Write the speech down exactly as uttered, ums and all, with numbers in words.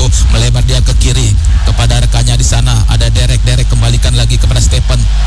melebar dia ke kiri kepada rekannya di sana, ada Derek. Derek kembalikan lagi kepada Stephen.